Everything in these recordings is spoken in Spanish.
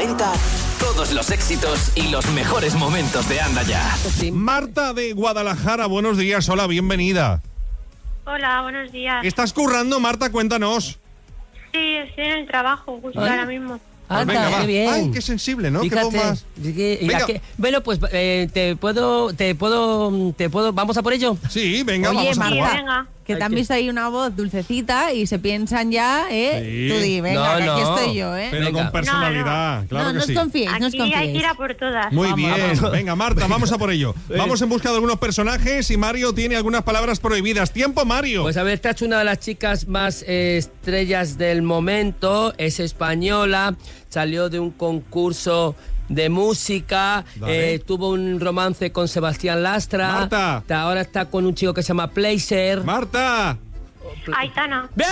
40, todos los éxitos y los mejores momentos de Anda Ya. Marta de Guadalajara, buenos días, hola, bienvenida. Hola, buenos días. ¿Estás currando, Marta? Cuéntanos. Sí, estoy en el trabajo justo ahora mismo. Pues venga, va. Qué bien. Ay, qué sensible, ¿no? Fíjate, Qué bombas. Venga. Bueno, pues te puedo, ¿vamos a por ello? Sí, venga, Oye, vamos a Marta, jugar. Venga. que te han visto ahí una voz dulcecita y se piensan ya, Sí. Tú di, venga, No, que aquí no. estoy yo, Pero Venga. con personalidad, claro no, que no os sí. confiéis, no os Aquí hay que ir confiéis. a por todas. Muy Vamos. bien, venga Marta, vamos a por ello. Vamos en busca de algunos personajes y Mario tiene algunas palabras prohibidas. ¡Tiempo, Mario! Pues a ver, esta es una de las chicas más estrellas del momento, es española, salió de un concurso de música, Dale. tuvo un romance con Sebastián Lastra. Marta. Ahora está con un chico que se llama Placer. ¡Marta! Aitana. ¡Bien!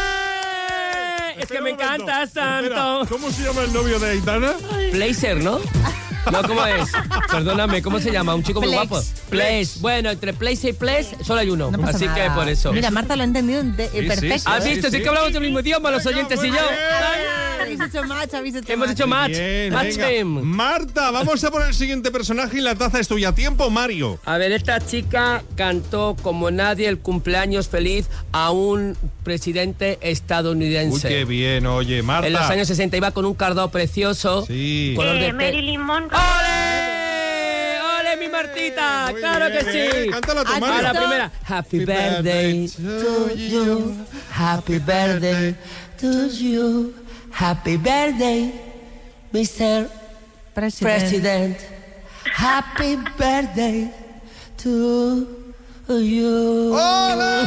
Es que Espera me un momento. encanta Espera, tanto. ¿cómo se llama el novio de Aitana? Placer, ¿no? No, ¿cómo es? Perdóname, ¿cómo se llama? Un chico muy Plex. guapo. Plex. Bueno, entre Place y Plex solo hay uno. No pasa así nada. que por eso. Mira, Marta lo ha entendido perfecto. sí. ¿Has visto? Sí, Sí, sí. que hablamos del mismo idioma, los oyentes y yo. Habéis hecho match, Hemos hecho match. Bien, Match venga. game. Marta, vamos a por el siguiente personaje y la taza es tuya. ¡Tiempo, Mario! A ver, esta chica cantó como nadie el cumpleaños feliz a un presidente Uy, estadounidense. qué bien, oye, Marta. En los años 60 iba con un cardado precioso. Sí. Color de Marilyn Monroe. ¡Ole! ¡Ole, mi Martita! Muy ¡Claro bien, que sí! cántala tú, ¿Has Mario. A la visto? primera. Happy birthday to you. Happy birthday to you. Happy birthday, Mr. President. Happy birthday to you. ¡Ole!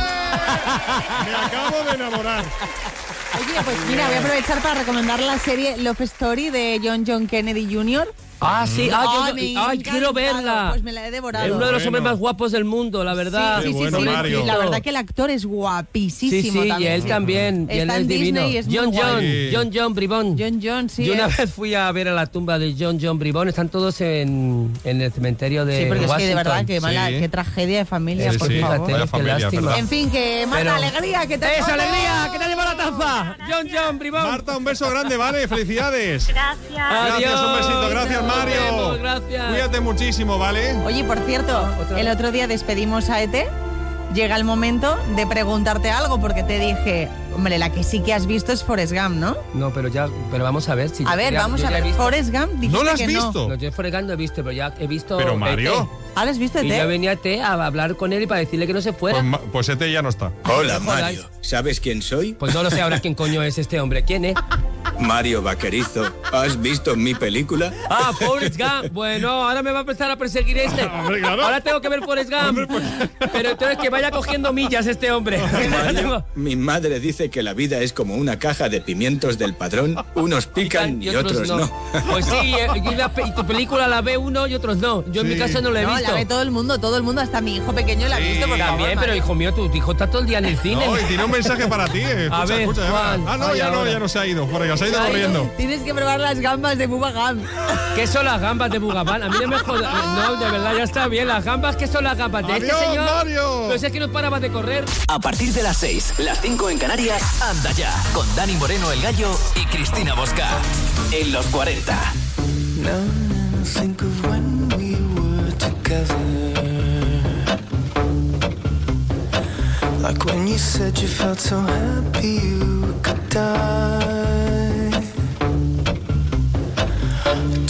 Me acabo de enamorar. Oye, pues mira, voy a aprovechar para recomendar la serie Love Story de John Kennedy Jr. Ah, sí. Ay, me ha Quiero encantado. verla. Pues me la he devorado. Es uno de los Bueno. hombres más guapos del mundo, la verdad. Qué bueno, Mario. La verdad que el actor es Sí, guapísimo sí, y también. él también. Y él Está es en divino. Disney y es muy guay. Sí. John Bribón. John, sí. Yo una vez fui a ver a la tumba de John Bribón. Están todos en el cementerio de Sí, porque es que de Washington. verdad, qué mala, Sí. qué tragedia de familia, Sí, por sí. favor. Vaya Qué familia, lástima. ¿verdad? En fin, que Marta, Pero- alegría, que te ¡Esa alegría! ¡Que te lleva la taza! John Bribón. Marta, un beso grande, ¿vale? ¡Felicidades! Gracias. Gracias, un besito. Gracias, Nos Mario. vemos, gracias. Cuídate muchísimo, ¿vale? Oye, por cierto, Otra el vez. otro día despedimos a Ete. Llega el momento de preguntarte algo, porque te dije, hombre, la que sí que has visto es Forrest Gump, ¿no? No, pero vamos a ver si A ver, vamos a ver. Forrest Gump, dijiste ¿No lo has que visto? No, yo Forrest Gump no he visto, pero ya he visto. Pero, Mario. ET. ¿Ah, lo has visto, Y yo Ete? venía a ET a hablar con él y para decirle que no se fuera. Pues este ya no está. Hola, Joder. Mario. ¿Sabes quién soy? Pues no lo sé ahora quién coño es este hombre. ¿Quién es? Mario Vaquerizo. ¿Has visto mi película? Ah, Forrest Gump. Bueno, ahora me va a empezar a perseguir este. Hombre, claro. Ahora tengo que ver Forrest Gump. Pero entonces que vaya cogiendo millas este hombre. Mario, mi madre dice que la vida es como una caja de pimientos del Padrón. Unos pican y otros no. Pues sí, y tu película la ve uno y otros no. Yo en mi Sí. caso no la he No, visto. la ve todo el mundo, hasta mi hijo pequeño la ha Sí, visto, por favor, También, pero Mario. hijo mío, tu hijo está todo el día en el cine. No, y tiene un mensaje para ti. Escucha, ver, escucha, ya Juan. verás. Ah, no, Ay, ahora. ya no se ha ido. Forrest, se ha ido Ay, corriendo. Tienes que probar las gambas de Bubba Gump. ¿Qué son las gambas de Bugabán? A mí no me jodas. No, de verdad, ya está bien. Las gambas, ¿qué son las gambas? De este Adiós, señor. Mario. Pero si es que no paraba de correr. A partir de las 6, las 5 en Canarias, Anda Ya, con Dani Moreno el Gallo y Cristina Bosca. En los 40. Think of when we were together, like when you said you felt so happy you could die.